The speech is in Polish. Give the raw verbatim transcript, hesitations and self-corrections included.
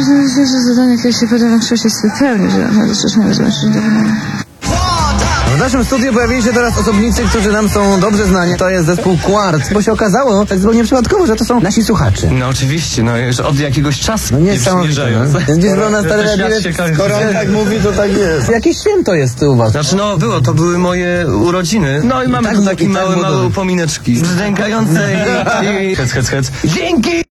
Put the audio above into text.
że zadanie, które się poda na krzyż jest wypełni, że no, coś miało zobaczyć do wykonania. W naszym studiu pojawili się teraz osobnicy, którzy nam są dobrze znani. To jest zespół Quart, bo się okazało tak zupełnie przypadkowo, że to są nasi słuchacze. No oczywiście, no już od jakiegoś czasu No niesamowite. No. Dziś było na stare Skoro on tak mówi, to tak jest. Jakieś święto jest u was. Znaczy no było, to były moje urodziny. No i mamy tak, tu takie i tak małe, było małe dobrze. upomineczki. Brzdękające i... i... Hec, hec, hec. Dzięki!